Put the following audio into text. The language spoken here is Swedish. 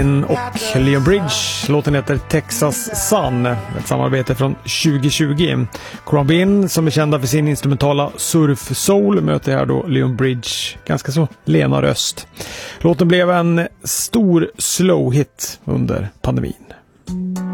och Leon Bridge. Låten heter Texas Sun, ett samarbete från 2020. Columbine, som är kända för sin instrumentala surf soul, möter här då Leon Bridge, ganska så lena röst. Låten blev en stor slow hit under pandemin.